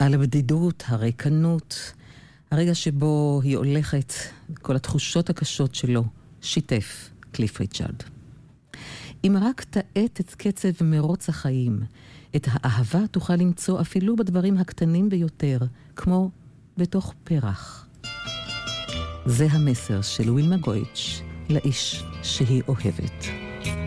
על הבדידות, הריקנות, הרגע שבו היא הולכת, כל התחושות הקשות שלו, שיתף קליף ריצ'רד. אם רק תאט את קצב מרוץ החיים, את האהבה תוכל למצוא אפילו בדברים הקטנים ביותר, כמו בתוך פרח. זה המסר של ווילמה גויץ' לאיש שהיא אוהבת.